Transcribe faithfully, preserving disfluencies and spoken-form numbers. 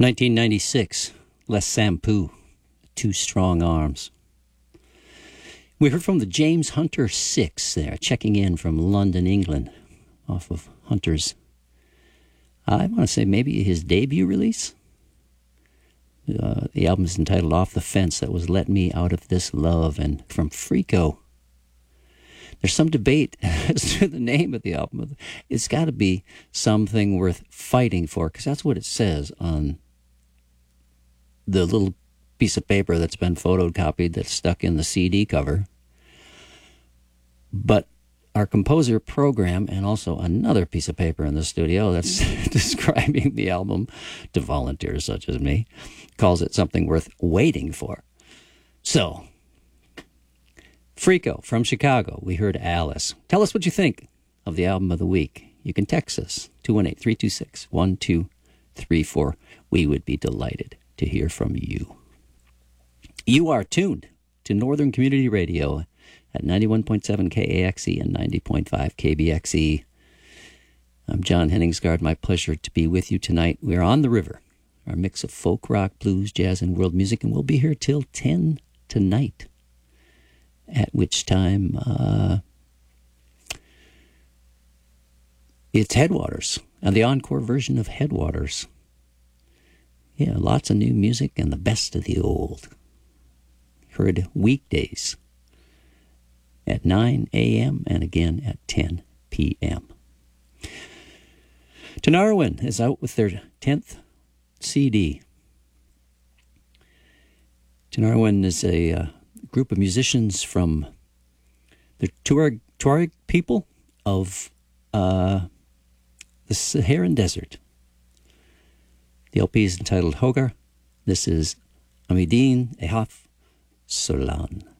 nineteen ninety-six, Les Sampu, Two Strong Arms. We heard from the James Hunter Six there, checking in from London, England, off of Hunter's, I want to say maybe his debut release. Uh, the album is entitled Off the Fence. That was Let Me Out of This Love. And from Freako, there's some debate as to the name of the album. It's got to be Something Worth Fighting For, because that's what it says on the little piece of paper that's been photocopied that's stuck in the C D cover. But our composer program, and also another piece of paper in the studio that's describing the album to volunteers such as me, calls it Something Worth Waiting For. So, Freako from Chicago, we heard Alice. Tell us what you think of the album of the week. You can text us, two one eight, three two six, one two three four. We would be delighted to hear from you. You are tuned to Northern Community Radio at ninety-one point seven K A X E and ninety point five K B X E. I'm John Henningsgaard. My pleasure to be with you tonight. We're on the river, our mix of folk, rock, blues, jazz, and world music, and we'll be here till ten tonight, at which time uh, it's Headwaters, and the encore version of Headwaters. Yeah, lots of new music and the best of the old. Heard weekdays at nine a.m. and again at ten p.m. Tinariwen is out with their tenth C D. Tinariwen is a uh, group of musicians from the Tuareg, Tuareg people of uh, the Saharan Desert. The L P is entitled Hogar. This is Amidine Ehaf Solan.